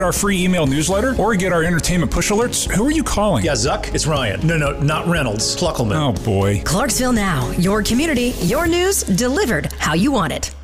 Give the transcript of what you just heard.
our free email newsletter or get our entertainment push alerts? Who are you calling? Yeah, Zuck, it's Ryan. No, not Reynolds. Pluckelman. Oh, boy. Clarksville Now, your community, your news, delivered how you want it.